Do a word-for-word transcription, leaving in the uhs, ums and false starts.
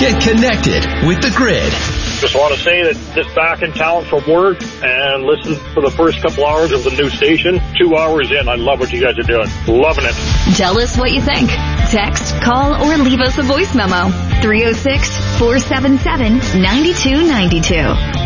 Get connected with the Grid. Just want to say that just back in town from work and listen for the first couple hours of the new station. Two hours in, I love what you guys are doing. Loving it. Tell us what you think. Text, call, or leave us a voice memo. three oh six, four seven seven, nine two nine two.